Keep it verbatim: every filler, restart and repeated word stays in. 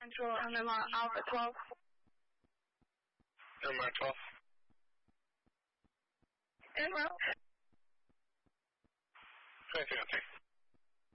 Control M M R Alpha twelve. M M R twelve. En route. twenty-three oh three.